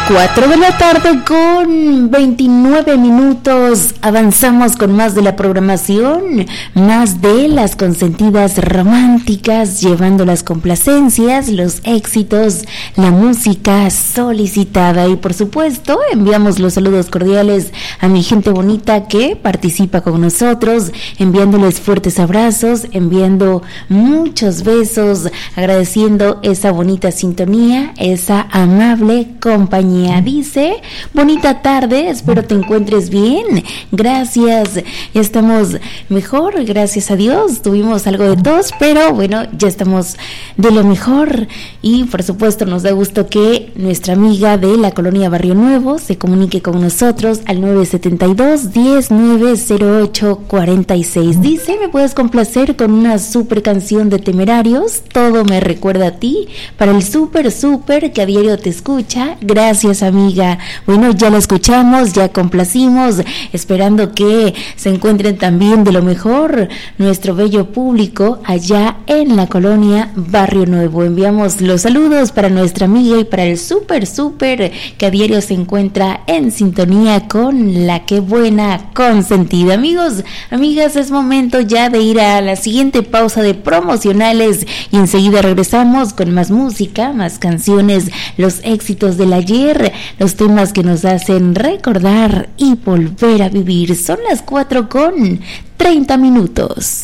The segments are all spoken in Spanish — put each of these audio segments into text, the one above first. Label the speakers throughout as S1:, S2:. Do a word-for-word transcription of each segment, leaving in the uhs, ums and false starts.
S1: cuatro de la tarde con veintinueve minutos. Avanzamos con más de la programación, más de las consentidas románticas, llevando las complacencias, los éxitos, la música solicitada. Y por supuesto, enviamos los saludos cordiales a mi gente bonita que participa con nosotros, enviándoles fuertes abrazos, enviando muchos besos, agradeciendo esa bonita sintonía, esa amable compañía. Dice, bonita tarde, espero te encuentres bien, gracias, ya estamos mejor, gracias a Dios, tuvimos algo de tos, pero bueno, ya estamos de lo mejor. Y por supuesto nos da gusto que nuestra amiga de la colonia Barrio Nuevo se comunique con nosotros al nueve siete dos, diez, nueve cero ocho, cuarenta y seis. Dice, ¿me puedes complacer con una super canción de Temerarios? Todo me recuerda a ti, para el super super que a diario te escucha. Gracias, amiga. Bueno, ya la escuchamos, ya complacimos, esperando que se encuentren también de lo mejor nuestro bello público allá en la colonia Barrio Nuevo. Enviamos los saludos para nuestra amiga y para el super super que a diario se encuentra en sintonía con la que buena consentida. Amigos, amigas, es momento ya de ir a la siguiente pausa de promocionales y enseguida regresamos con más música, más canciones, los éxitos del ayer, los temas que nos hacen recordar y volver a vivir. Son las cuatro con treinta minutos.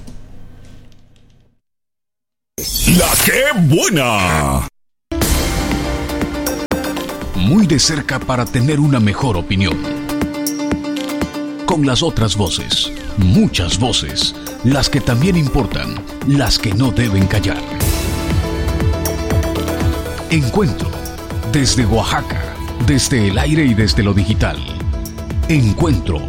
S2: La que buena. Muy de cerca para tener una mejor opinión. Con las otras voces, muchas voces, las que también importan, las que no deben callar. Encuentro, desde Oaxaca, desde el aire y desde lo digital. Encuentro.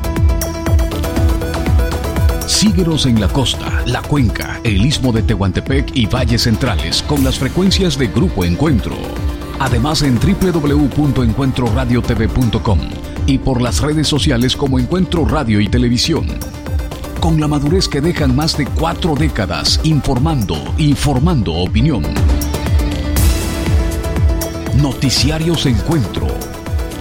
S2: Síguenos en la costa, la cuenca, el istmo de Tehuantepec y valles centrales con las frecuencias de Grupo Encuentro. Además en doble u doble u doble u punto encuentro radio t v punto com y por las redes sociales como Encuentro Radio y Televisión. Con la madurez que dejan más de cuatro décadas informando y formando opinión. Noticiarios Encuentro.